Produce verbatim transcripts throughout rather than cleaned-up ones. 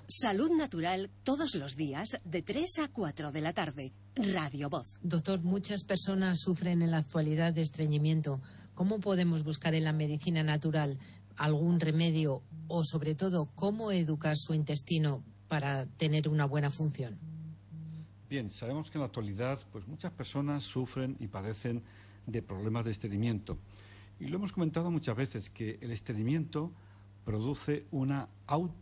Salud Natural todos los días de tres a cuatro de la tarde. Radio Voz. Doctor, muchas personas sufren en la actualidad de estreñimiento. ¿Cómo podemos buscar en la medicina natural algún remedio o, sobre todo, cómo educar su intestino para tener una buena función? Bien, sabemos que en la actualidad pues muchas personas sufren y padecen de problemas de estreñimiento. Y lo hemos comentado muchas veces, que el estreñimiento produce una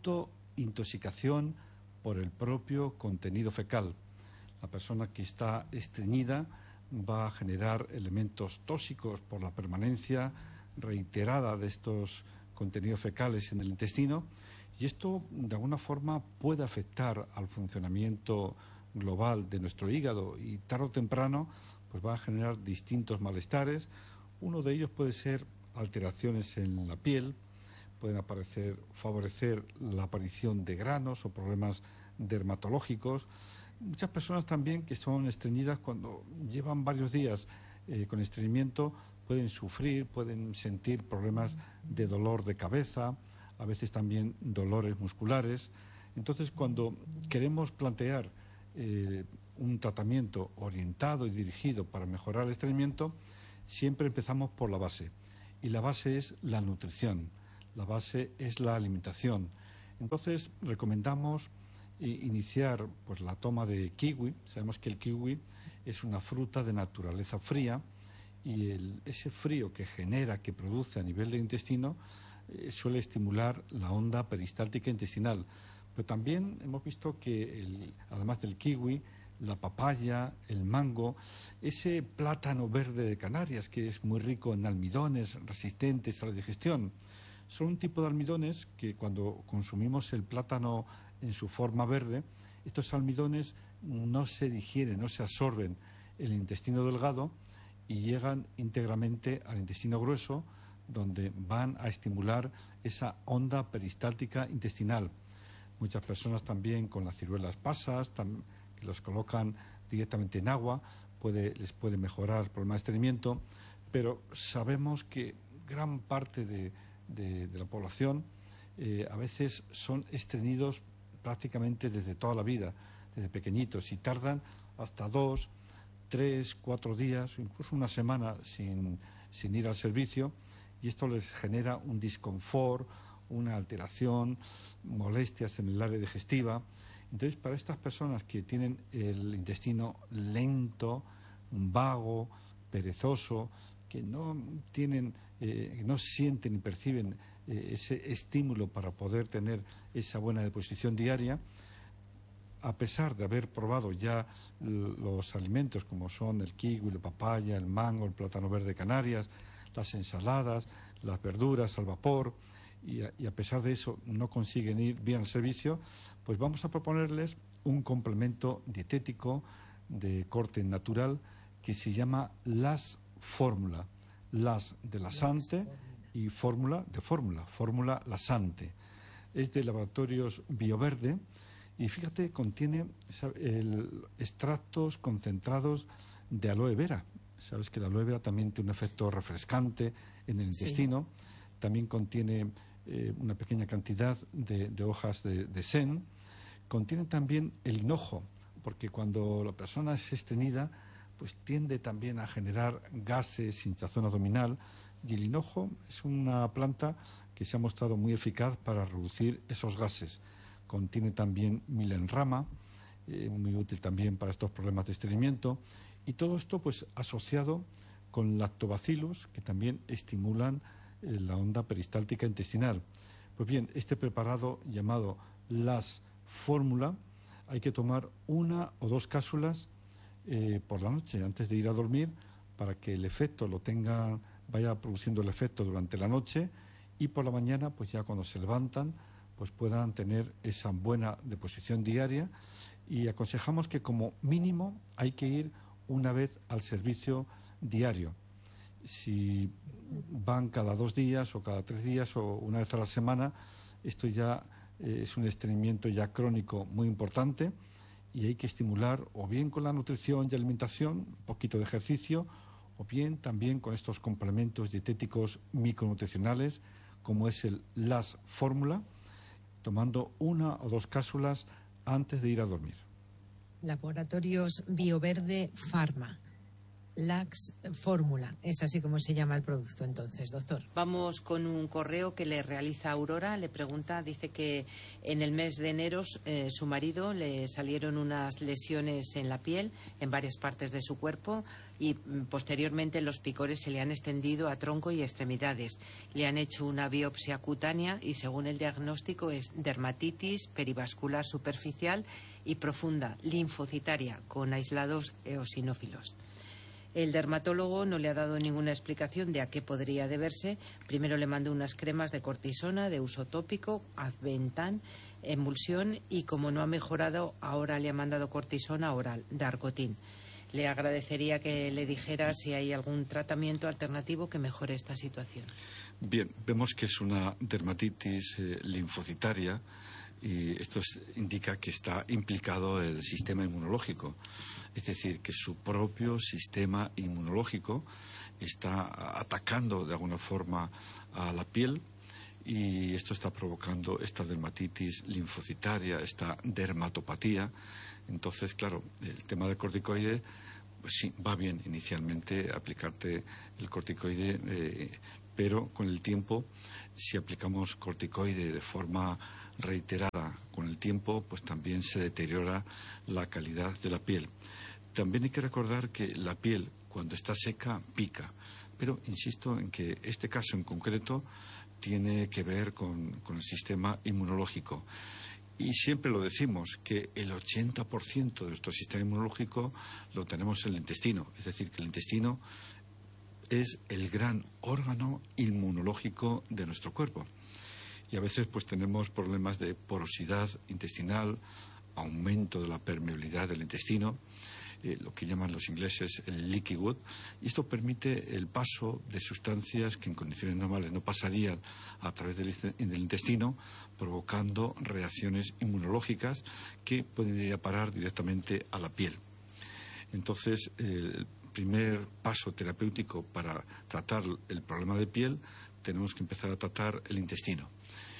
autointoxicación por el propio contenido fecal. La persona que está estreñida va a generar elementos tóxicos por la permanencia reiterada de estos contenidos fecales en el intestino, y esto de alguna forma puede afectar al funcionamiento global de nuestro hígado y tarde o temprano pues va a generar distintos malestares. Uno de ellos puede ser alteraciones en la piel, pueden aparecer, favorecer la aparición de granos o problemas dermatológicos. Muchas personas también que son estreñidas, cuando llevan varios días eh, con estreñimiento, pueden sufrir, pueden sentir problemas de dolor de cabeza, a veces también dolores musculares. Entonces, cuando queremos plantear eh, un tratamiento orientado y dirigido para mejorar el estreñimiento, siempre empezamos por la base, y la base es la nutrición, la base es la alimentación. Entonces recomendamos iniciar pues la toma de kiwi. Sabemos que el kiwi es una fruta de naturaleza fría, y el, ese frío que genera, que produce a nivel del intestino, eh, suele estimular la onda peristáltica intestinal. Pero también hemos visto que, el, además del kiwi, la papaya, el mango, ese plátano verde de Canarias, que es muy rico en almidones resistentes a la digestión, son un tipo de almidones que cuando consumimos el plátano en su forma verde, estos almidones no se digieren, no se absorben en el intestino delgado y llegan íntegramente al intestino grueso, donde van a estimular esa onda peristáltica intestinal. Muchas personas también con las ciruelas pasas, tam, que los colocan directamente en agua, puede, les puede mejorar el problema de estreñimiento, pero sabemos que gran parte de, de, de la población eh, a veces son estreñidos prácticamente desde toda la vida, desde pequeñitos, y tardan hasta dos, tres, cuatro días o incluso una semana sin, sin ir al servicio, y esto les genera un disconfort, una alteración, molestias en el área digestiva. Entonces, para estas personas que tienen el intestino lento, vago, perezoso, que no tienen, eh, no sienten ni perciben eh, ese estímulo para poder tener esa buena deposición diaria, a pesar de haber probado ya los alimentos como son el kiwi, la papaya, el mango, el plátano verde de Canarias, las ensaladas, las verduras al vapor, y a, y a pesar de eso no consiguen ir bien al servicio, pues vamos a proponerles un complemento dietético de corte natural que se llama Las Fórmula. Las de Lasante y Fórmula de Fórmula, Fórmula Lasante. Es de Laboratorios Bioverde. Y fíjate, contiene el, extractos concentrados de aloe vera. Sabes que la aloe vera también tiene un efecto refrescante en el intestino. Sí. También contiene eh, una pequeña cantidad de, de hojas de, de sen. Contiene también el hinojo, porque cuando la persona es estreñida, pues tiende también a generar gases, hinchazón abdominal. Y el hinojo es una planta que se ha mostrado muy eficaz para reducir esos gases. Contiene también milenrama, eh, muy útil también para estos problemas de estreñimiento, y todo esto pues asociado con lactobacillus, que también estimulan eh, la onda peristáltica intestinal. Pues bien, este preparado llamado Las Fórmula, hay que tomar una o dos cápsulas eh, por la noche antes de ir a dormir, para que el efecto lo tenga, vaya produciendo el efecto durante la noche, y por la mañana pues ya cuando se levantan pues puedan tener esa buena deposición diaria. Y aconsejamos que como mínimo hay que ir una vez al servicio diario. Si van cada dos días o cada tres días o una vez a la semana, esto ya eh, es un estreñimiento ya crónico muy importante, y hay que estimular o bien con la nutrición y alimentación, un poquito de ejercicio, o bien también con estos complementos dietéticos micronutricionales como es el Las Fórmula. tomando una o dos cápsulas antes de ir a dormir. Laboratorios Bioverde Pharma. Lax Fórmula, es así como se llama el producto entonces, doctor. Vamos con un correo que le realiza Aurora, le pregunta, dice que en el mes de enero eh, su marido le salieron unas lesiones en la piel, en varias partes de su cuerpo, y mm, posteriormente los picores se le han extendido a tronco y extremidades. Le han hecho una biopsia cutánea y según el diagnóstico es dermatitis perivascular superficial y profunda, linfocitaria, con aislados eosinófilos. El dermatólogo no le ha dado ninguna explicación de a qué podría deberse. Primero le mandó unas cremas de cortisona, de uso tópico, Azventan, emulsión, y como no ha mejorado, ahora le ha mandado cortisona oral, Dargotin. Le agradecería que le dijera si hay algún tratamiento alternativo que mejore esta situación. Bien, vemos que es una dermatitis eh, linfocitaria, y esto es, indica que está implicado el sistema inmunológico, es decir, que su propio sistema inmunológico está atacando de alguna forma a la piel, y esto está provocando esta dermatitis linfocitaria, esta dermatopatía. Entonces, claro, el tema del corticoide, pues sí, va bien inicialmente aplicarte el corticoide, eh, pero con el tiempo, si aplicamos corticoide de forma reiterada con el tiempo, pues también se deteriora la calidad de la piel. También hay que recordar que la piel, cuando está seca, pica, pero insisto en que este caso en concreto tiene que ver con, con el sistema inmunológico. Y siempre lo decimos, que el ochenta por ciento de nuestro sistema inmunológico lo tenemos en el intestino, es decir, que el intestino es el gran órgano inmunológico de nuestro cuerpo. Y a veces pues tenemos problemas de porosidad intestinal, aumento de la permeabilidad del intestino, eh, lo que llaman los ingleses el leaky gut, y esto permite el paso de sustancias que en condiciones normales no pasarían a través del, del intestino, provocando reacciones inmunológicas que pueden ir a parar directamente a la piel. Entonces, eh, el primer paso terapéutico para tratar el problema de piel, tenemos que empezar a tratar el intestino.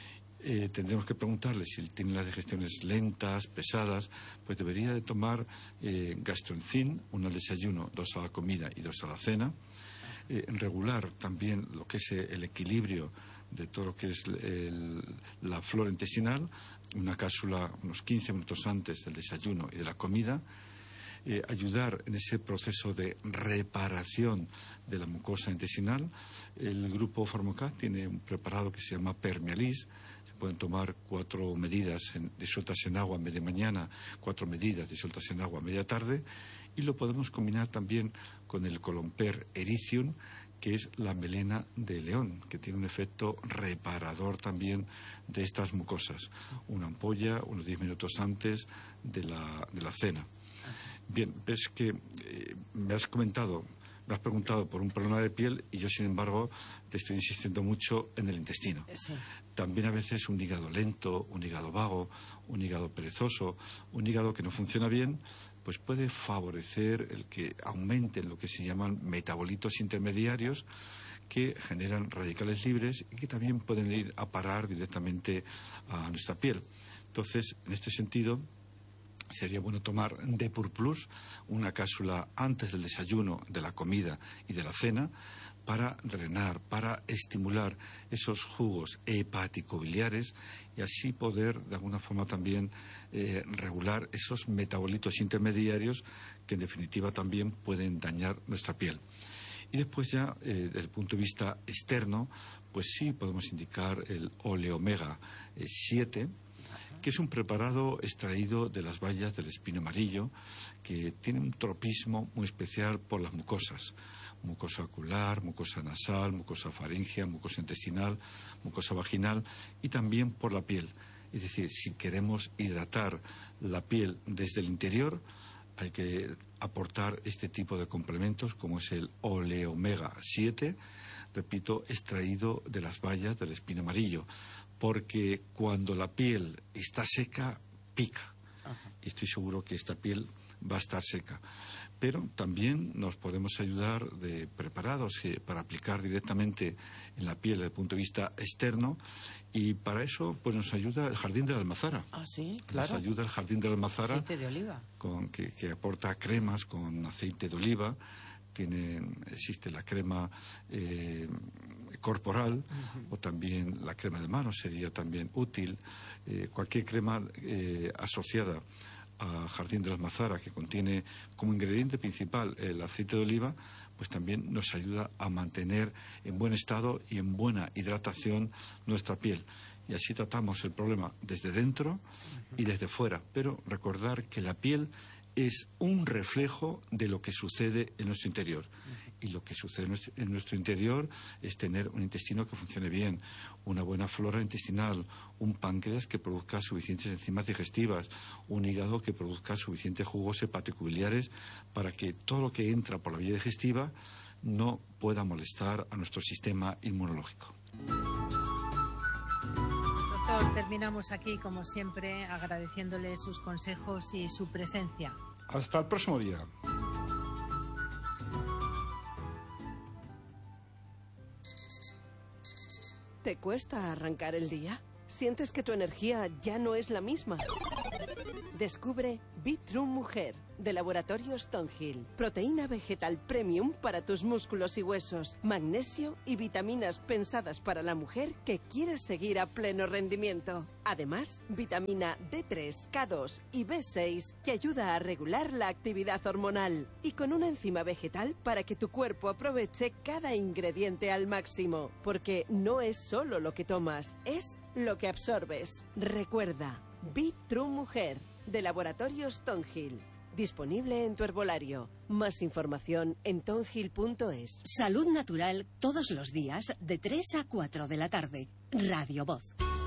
Eh, tendremos que preguntarle si tiene las digestiones lentas, pesadas, pues debería de tomar eh, Gastroenzin, uno al desayuno, dos a la comida y dos a la cena. Eh, regular también lo que es el equilibrio de todo lo que es el, la flora intestinal, una cápsula unos quince minutos antes del desayuno y de la comida. Eh, ayudar en ese proceso de reparación de la mucosa intestinal. El grupo Pharmaca tiene un preparado que se llama Permealis. Se pueden tomar cuatro medidas en, disueltas en agua a media mañana, cuatro medidas disueltas en agua a media tarde, y lo podemos combinar también con el Colomper Ericium, que es la melena de león, que tiene un efecto reparador también de estas mucosas. Una ampolla unos diez minutos antes de la, de la cena. Bien, ves que eh, me has comentado, me has preguntado por un problema de piel y yo, sin embargo, te estoy insistiendo mucho en el intestino. Sí. También a veces un hígado lento, un hígado vago, un hígado perezoso, un hígado que no funciona bien, pues puede favorecer el que aumenten lo que se llaman metabolitos intermediarios que generan radicales libres y que también pueden ir a parar directamente a nuestra piel. Entonces, en este sentido, sería bueno tomar Depur Plus, una cápsula antes del desayuno, de la comida y de la cena, para drenar, para estimular esos jugos hepático-biliares y así poder, de alguna forma, también eh, regular esos metabolitos intermediarios que, en definitiva, también pueden dañar nuestra piel. Y después ya, eh, desde el punto de vista externo, pues sí podemos indicar el Oleomega siete, que es un preparado extraído de las bayas del espino amarillo, que tiene un tropismo muy especial por las mucosas. Mucosa ocular, mucosa nasal, mucosa faríngea, mucosa intestinal, mucosa vaginal y también por la piel. Es decir, si queremos hidratar la piel desde el interior, hay que aportar este tipo de complementos como es el Oleomega siete, repito, extraído de las bayas del espino amarillo, porque cuando la piel está seca, pica. Ajá. Y estoy seguro que esta piel va a estar seca. Pero también nos podemos ayudar de preparados que, para aplicar directamente en la piel desde el punto de vista externo, y para eso pues nos ayuda el Jardín de la Almazara. Ah, sí, claro. Nos ayuda el Jardín de la Almazara. Aceite de oliva. Con, que, que aporta cremas con aceite de oliva. Tienen, existe la crema eh, corporal, uh-huh, o también la crema de manos sería también útil. Eh, cualquier crema eh, asociada a Jardín de la Almazara, que contiene como ingrediente principal el aceite de oliva, pues también nos ayuda a mantener en buen estado y en buena hidratación nuestra piel. Y así tratamos el problema desde dentro y desde fuera. Pero recordar que la piel es un reflejo de lo que sucede en nuestro interior. Y lo que sucede en nuestro interior es tener un intestino que funcione bien, una buena flora intestinal, un páncreas que produzca suficientes enzimas digestivas, un hígado que produzca suficientes jugos hepatobiliares para que todo lo que entra por la vía digestiva no pueda molestar a nuestro sistema inmunológico. Doctor, terminamos aquí, como siempre, agradeciéndole sus consejos y su presencia. Hasta el próximo día. ¿Te cuesta arrancar el día? ¿Sientes que tu energía ya no es la misma? Descubre Bitrun Mujer, de Laboratorio Stonehill. Proteína vegetal premium para tus músculos y huesos. Magnesio y vitaminas pensadas para la mujer que quiere seguir a pleno rendimiento. Además, vitamina D tres, K dos y B seis que ayuda a regular la actividad hormonal. Y con una enzima vegetal para que tu cuerpo aproveche cada ingrediente al máximo. Porque no es solo lo que tomas, es lo que absorbes. Recuerda, Bitrun Mujer, de Laboratorio Stonehill. Disponible en tu herbolario. Más información en tonhill punto es. Salud Natural todos los días de tres a cuatro de la tarde. Radio Voz.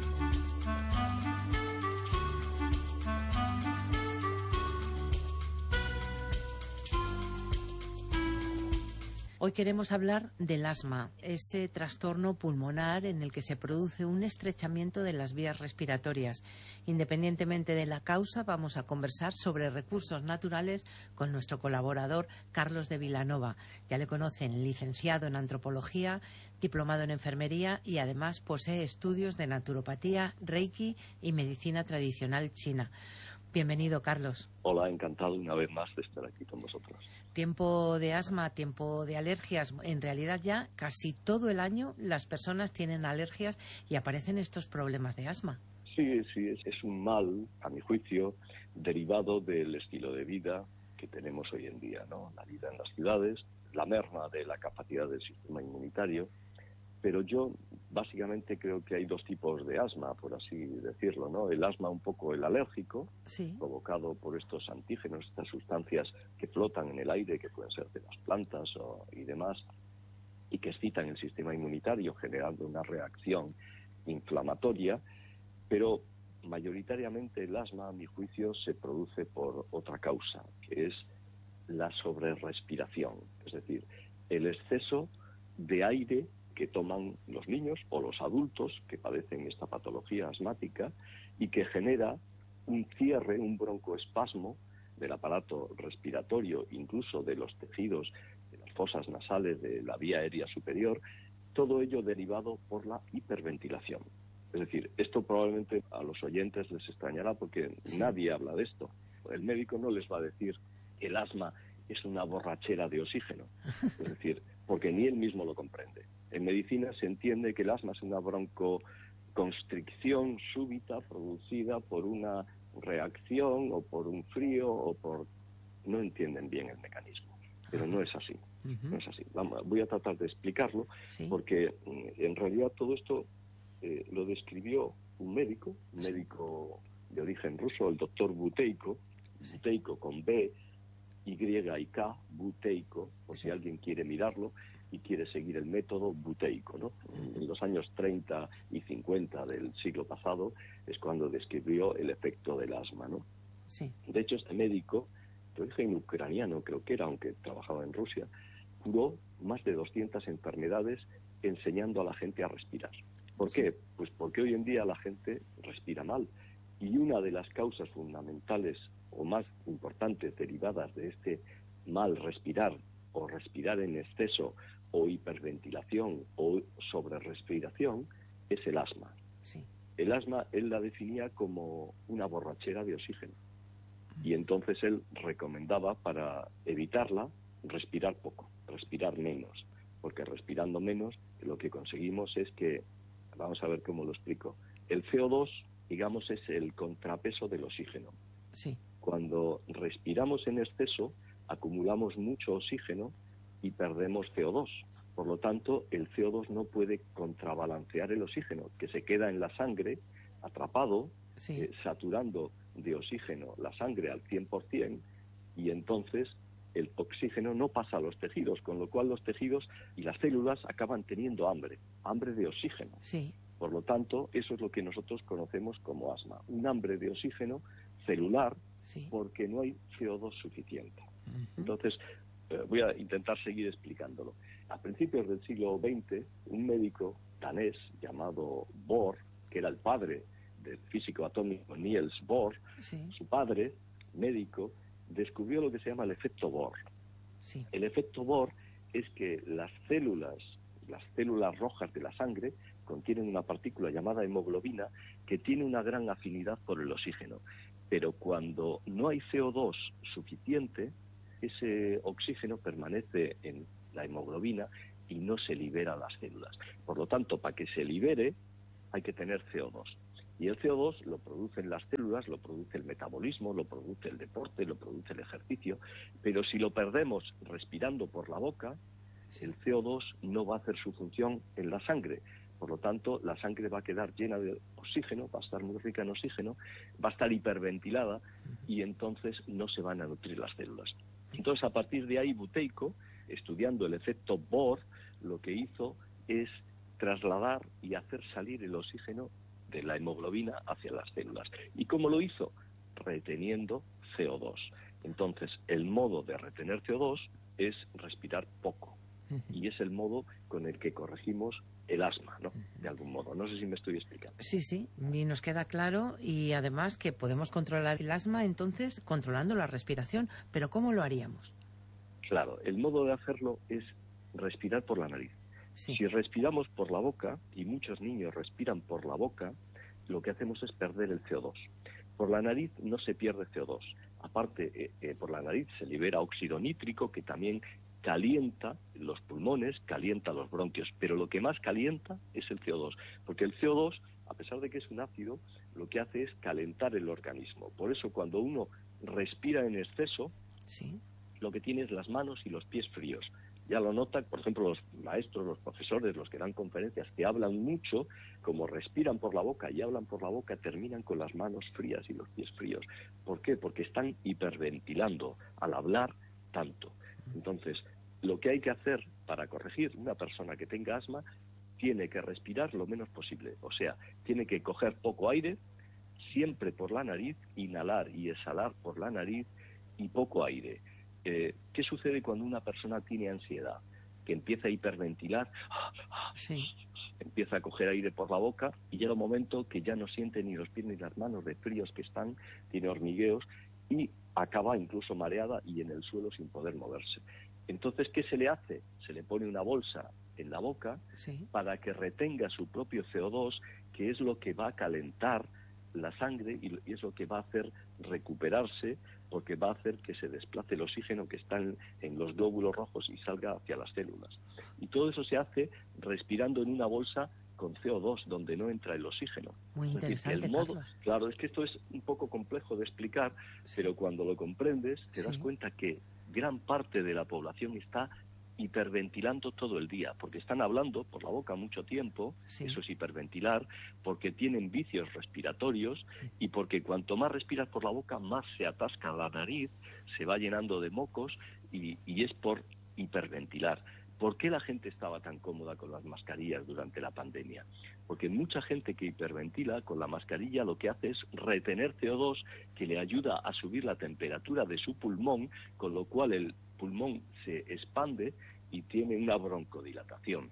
Hoy queremos hablar del asma, ese trastorno pulmonar en el que se produce un estrechamiento de las vías respiratorias. Independientemente de la causa, vamos a conversar sobre recursos naturales con nuestro colaborador Carlos de Vilanova. Ya le conocen, licenciado en antropología, diplomado en enfermería y además posee estudios de naturopatía, reiki y medicina tradicional china. Bienvenido, Carlos. Hola, encantado una vez más de estar aquí con vosotros. Tiempo de asma, tiempo de alergias. En realidad ya casi todo el año las personas tienen alergias y aparecen estos problemas de asma. Sí, sí, es, es un mal, a mi juicio, derivado del estilo de vida que tenemos hoy en día, ¿no? La vida en las ciudades, la merma de la capacidad del sistema inmunitario. Pero yo básicamente creo que hay dos tipos de asma, por así decirlo, ¿no? El asma un poco el alérgico, sí, provocado por estos antígenos, estas sustancias que flotan en el aire, que pueden ser de las plantas o, y demás, y que excitan el sistema inmunitario generando una reacción inflamatoria, pero mayoritariamente el asma, a mi juicio, se produce por otra causa, que es la sobrerrespiración, es decir, el exceso de aire que toman los niños o los adultos que padecen esta patología asmática y que genera un cierre, un broncoespasmo del aparato respiratorio, incluso de los tejidos, de las fosas nasales, de la vía aérea superior, todo ello derivado por la hiperventilación. Es decir, esto probablemente a los oyentes les extrañará porque sí, nadie habla de esto. El médico no les va a decir que el asma es una borrachera de oxígeno, es decir, porque ni él mismo lo comprende. En medicina se entiende que el asma es una broncoconstricción súbita producida por una reacción o por un frío o por... No entienden bien el mecanismo, pero no es así. Uh-huh. No es así. Vamos, voy a tratar de explicarlo, ¿sí?, porque en realidad todo esto eh, lo describió un médico, un sí, médico de origen ruso, el doctor Buteyko, sí, Buteyko con B, Y y K, Buteyko, por sí, si alguien quiere mirarlo y quiere seguir el método Buteyko, ¿no? En los años treinta y cincuenta del siglo pasado es cuando describió el efecto del asma, ¿no? Sí. De hecho, este médico, de origen ucraniano creo que era, aunque trabajaba en Rusia, curó más de doscientas enfermedades enseñando a la gente a respirar. ¿Por sí. qué? Pues porque hoy en día la gente respira mal. Y una de las causas fundamentales o más importantes derivadas de este mal respirar o respirar en exceso o hiperventilación o sobrerrespiración es el asma. Sí. El asma él la definía como una borrachera de oxígeno y entonces él recomendaba para evitarla respirar poco, respirar menos, porque respirando menos lo que conseguimos es que, vamos a ver cómo lo explico, el C O dos, digamos, es el contrapeso del oxígeno. Sí. Cuando respiramos en exceso, acumulamos mucho oxígeno y perdemos C O dos. Por lo tanto, el C O dos no puede contrabalancear el oxígeno, que se queda en la sangre atrapado, Sí. eh, saturando de oxígeno la sangre al cien por ciento, y entonces el oxígeno no pasa a los tejidos, con lo cual los tejidos y las células acaban teniendo hambre, hambre de oxígeno. Sí. Por lo tanto, eso es lo que nosotros conocemos como asma, un hambre de oxígeno celular, Sí. porque no hay C O dos suficiente. Ujú. Entonces, eh, voy a intentar seguir explicándolo. A principios del siglo veinte, un médico danés llamado Bohr, que era el padre del físico atómico Niels Bohr, Sí. su padre, médico, descubrió lo que se llama el efecto Bohr. Sí. El efecto Bohr es que las células, las células rojas de la sangre, contienen una partícula llamada hemoglobina que tiene una gran afinidad por el oxígeno. Pero cuando no hay C O dos suficiente, ese oxígeno permanece en la hemoglobina y no se libera a las células. Por lo tanto, para que se libere hay que tener C O dos. Y el C O dos lo producen las células, lo produce el metabolismo, lo produce el deporte, lo produce el ejercicio. Pero si lo perdemos respirando por la boca, el C O dos no va a hacer su función en la sangre. Por lo tanto, la sangre va a quedar llena de oxígeno, va a estar muy rica en oxígeno, va a estar hiperventilada y entonces no se van a nutrir las células. Entonces, a partir de ahí, Buteyko, estudiando el efecto Bohr, lo que hizo es trasladar y hacer salir el oxígeno de la hemoglobina hacia las células. ¿Y cómo lo hizo? Reteniendo C O dos. Entonces, el modo de retener C O dos es respirar poco. Y es el modo con el que corregimos el asma, ¿no? De algún modo. No sé si me estoy explicando. Sí, sí, y nos queda claro y además que podemos controlar el asma entonces controlando la respiración. ¿Pero cómo lo haríamos? Claro, el modo de hacerlo es respirar por la nariz. Sí. Si respiramos por la boca, y muchos niños respiran por la boca, lo que hacemos es perder el C O dos. Por la nariz no se pierde C O dos. Aparte, eh, eh, por la nariz se libera óxido nítrico, que también calienta los pulmones, calienta los bronquios, pero lo que más calienta es el C O dos, porque el C O dos, a pesar de que es un ácido, lo que hace es calentar el organismo. Por eso cuando uno respira en exceso, Sí. lo que tiene es las manos y los pies fríos. Ya lo notan, por ejemplo, los maestros, los profesores, los que dan conferencias, que hablan mucho, como respiran por la boca y hablan por la boca, terminan con las manos frías y los pies fríos. ¿Por qué? Porque están hiperventilando al hablar tanto. Entonces, lo que hay que hacer para corregir una persona que tenga asma, tiene que respirar lo menos posible. O sea, tiene que coger poco aire, siempre por la nariz, inhalar y exhalar por la nariz y poco aire. Eh, ¿Qué sucede cuando una persona tiene ansiedad? Que empieza a hiperventilar, Sí. empieza a coger aire por la boca y llega un momento que ya no siente ni los pies ni las manos de fríos que están, tiene hormigueos y acaba incluso mareada y en el suelo sin poder moverse. Entonces, ¿qué se le hace? Se le pone una bolsa en la boca Sí. para que retenga su propio C O dos, que es lo que va a calentar la sangre y es lo que va a hacer recuperarse, porque va a hacer que se desplace el oxígeno que está en, en los glóbulos rojos y salga hacia las células. Y todo eso se hace respirando en una bolsa con C O dos, donde no entra el oxígeno. Muy Es decir, que interesante, el modo, Carlos. claro, es que esto es un poco complejo de explicar, Sí. pero cuando lo comprendes te das Sí. cuenta que gran parte de la población está hiperventilando todo el día, porque están hablando por la boca mucho tiempo, Sí. eso es hiperventilar, porque tienen vicios respiratorios y porque cuanto más respiras por la boca, más se atasca la nariz, se va llenando de mocos y, y es por hiperventilar. ¿Por qué la gente estaba tan cómoda con las mascarillas durante la pandemia? Porque mucha gente que hiperventila con la mascarilla lo que hace es retener C O dos, que le ayuda a subir la temperatura de su pulmón, con lo cual el pulmón se expande y tiene una broncodilatación.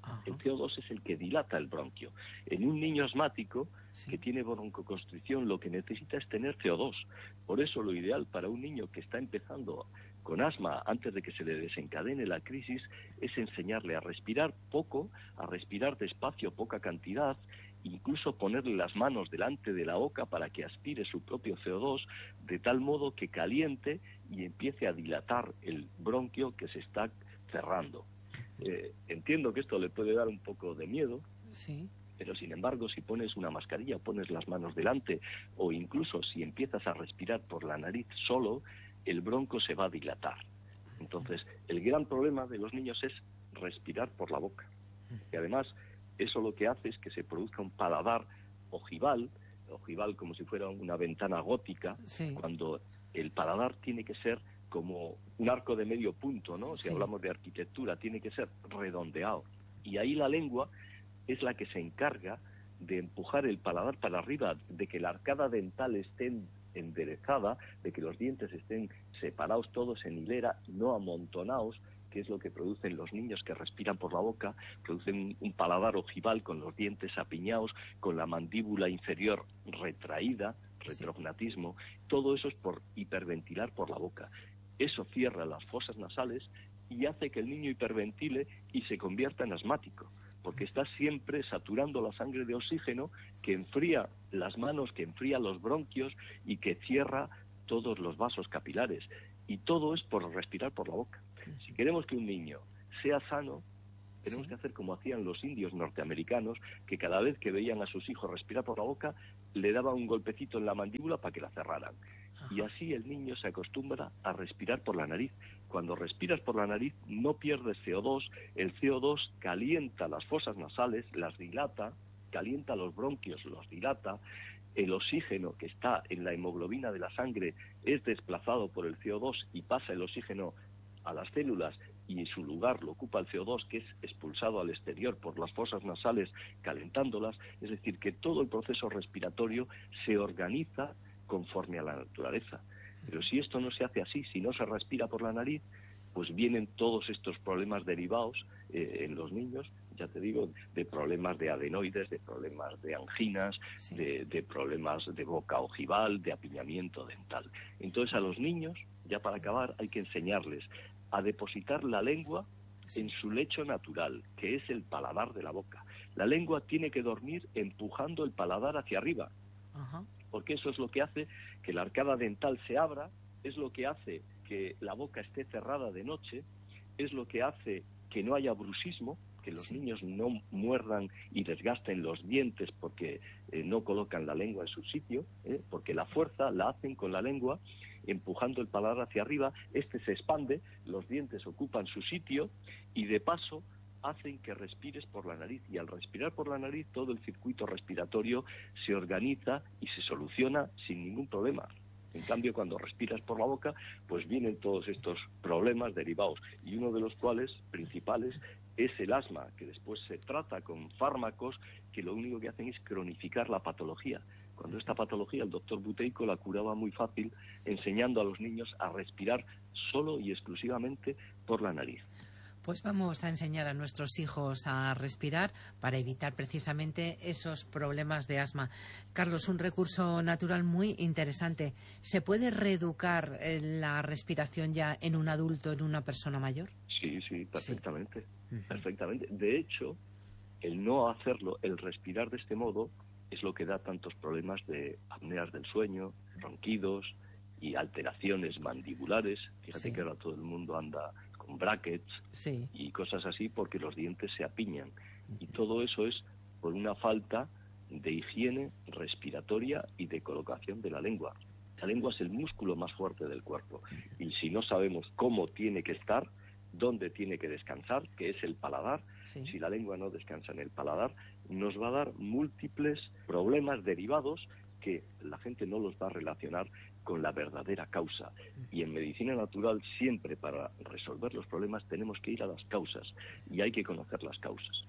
Ajá. El C O dos es el que dilata el bronquio. En un niño asmático sí. que tiene broncoconstricción, lo que necesita es tener C O dos. Por eso lo ideal para un niño que está empezando con asma, antes de que se le desencadene la crisis, es enseñarle a respirar poco, a respirar despacio, poca cantidad, incluso ponerle las manos delante de la boca para que aspire su propio C O dos, de tal modo que caliente y empiece a dilatar el bronquio que se está cerrando. Eh, entiendo que esto le puede dar un poco de miedo, sí. pero sin embargo, si pones una mascarilla, pones las manos delante, o incluso si empiezas a respirar por la nariz solo, el bronco se va a dilatar. Entonces, el gran problema de los niños es respirar por la boca. Y además, eso lo que hace es que se produzca un paladar ojival, ojival como si fuera una ventana gótica, sí. cuando el paladar tiene que ser como un arco de medio punto, ¿no? Si sí. hablamos de arquitectura, tiene que ser redondeado. Y ahí la lengua es la que se encarga de empujar el paladar para arriba, de que la arcada dental esté enderezada, de que los dientes estén separados todos en hilera, no amontonados, que es lo que producen los niños que respiran por la boca, producen un paladar ojival con los dientes apiñados, con la mandíbula inferior retraída, retrognatismo. Sí. Todo eso es por hiperventilar por la boca. Eso cierra las fosas nasales y hace que el niño hiperventile y se convierta en asmático, porque está siempre saturando la sangre de oxígeno que enfría las manos, que enfría los bronquios y que cierra todos los vasos capilares. Y todo es por respirar por la boca. Si queremos que un niño sea sano, tenemos sí. que hacer como hacían los indios norteamericanos, que cada vez que veían a sus hijos respirar por la boca, le daban un golpecito en la mandíbula para que la cerraran. Ajá. Y así el niño se acostumbra a respirar por la nariz. Cuando respiras por la nariz no pierdes C O dos, el C O dos calienta las fosas nasales, las dilata, calienta los bronquios, los dilata, el oxígeno que está en la hemoglobina de la sangre es desplazado por el C O dos y pasa el oxígeno a las células y en su lugar lo ocupa el C O dos, que es expulsado al exterior por las fosas nasales calentándolas. Es decir, que todo el proceso respiratorio se organiza conforme a la naturaleza. Pero si esto no se hace así, si no se respira por la nariz, pues vienen todos estos problemas derivados eh, en los niños, ya te digo, de problemas de adenoides, de problemas de anginas, sí. de, de problemas de boca ojival, de apiñamiento dental. Entonces a los niños, ya para sí. acabar, hay que enseñarles a depositar la lengua sí. en su lecho natural, que es el paladar de la boca. La lengua tiene que dormir empujando el paladar hacia arriba, Ajá. porque eso es lo que hace que la arcada dental se abra, es lo que hace que la boca esté cerrada de noche, es lo que hace que no haya bruxismo, que los sí. niños no muerdan y desgasten los dientes porque eh, no colocan la lengua en su sitio, ¿eh? porque la fuerza la hacen con la lengua, empujando el paladar hacia arriba, este se expande, los dientes ocupan su sitio y de paso hacen que respires por la nariz, y al respirar por la nariz todo el circuito respiratorio se organiza y se soluciona sin ningún problema. En cambio, cuando respiras por la boca, pues vienen todos estos problemas derivados, y uno de los cuales, principales, es el asma, que después se trata con fármacos que lo único que hacen es cronificar la patología. Cuando esta patología el doctor Buteyko la curaba muy fácil, enseñando a los niños a respirar solo y exclusivamente por la nariz. Pues vamos a enseñar a nuestros hijos a respirar para evitar precisamente esos problemas de asma. Carlos, un recurso natural muy interesante. ¿Se puede reeducar la respiración ya en un adulto, en una persona mayor? Sí, sí, perfectamente. Sí. Perfectamente. De hecho, el no hacerlo, el respirar de este modo, es lo que da tantos problemas de apneas del sueño, ronquidos y alteraciones mandibulares. Fíjate sí. que ahora todo el mundo anda con brackets sí. y cosas así porque los dientes se apiñan. Uh-huh. Y todo eso es por una falta de higiene respiratoria y de colocación de la lengua. La lengua es el músculo más fuerte del cuerpo. Y si no sabemos cómo tiene que estar, dónde tiene que descansar, que es el paladar, sí. si la lengua no descansa en el paladar, nos va a dar múltiples problemas derivados que la gente no los va a relacionar con la verdadera causa. Y en medicina natural siempre para resolver los problemas tenemos que ir a las causas y hay que conocer las causas.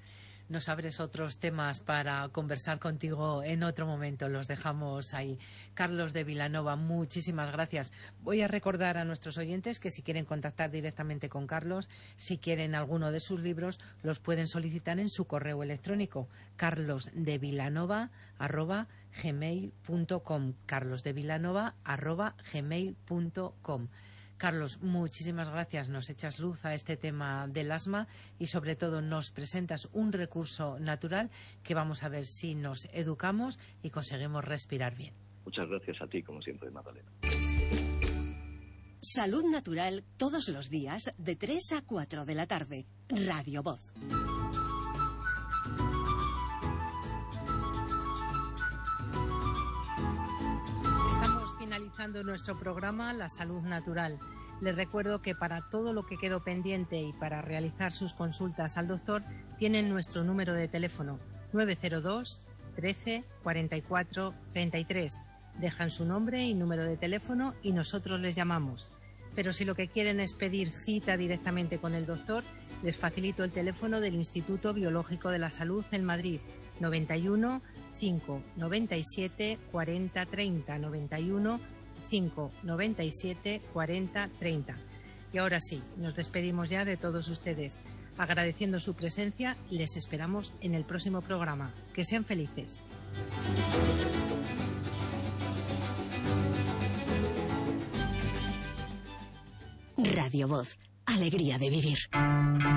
nos abres otros temas para conversar contigo en otro momento. Los dejamos ahí. Carlos de Vilanova, muchísimas gracias. Voy a recordar a nuestros oyentes que si quieren contactar directamente con Carlos, si quieren alguno de sus libros, los pueden solicitar en su correo electrónico, carlosdevilanova arroba gmail punto com, carlosdevilanova arroba gmail punto com. Carlos, muchísimas gracias. Nos echas luz a este tema del asma y sobre todo nos presentas un recurso natural que vamos a ver si nos educamos y conseguimos respirar bien. Muchas gracias a ti, como siempre, Magdalena. Salud Natural todos los días de tres a cuatro de la tarde. Radio Voz. Finalizando nuestro programa La Salud Natural. Les recuerdo que para todo lo que quedó pendiente y para realizar sus consultas al doctor tienen nuestro número de teléfono nueve cero dos, trece, cuarenta y cuatro, treinta y tres. Dejan su nombre y número de teléfono y nosotros les llamamos. Pero si lo que quieren es pedir cita directamente con el doctor, les facilito el teléfono del Instituto Biológico de la Salud en Madrid, noventa y uno, cinco, noventa y siete, cuarenta, treinta, noventa y uno, cinco, noventa y siete, cuarenta, treinta. Y ahora sí, nos despedimos ya de todos ustedes. Agradeciendo su presencia, les esperamos en el próximo programa. Que sean felices. Radio Voz, alegría de vivir.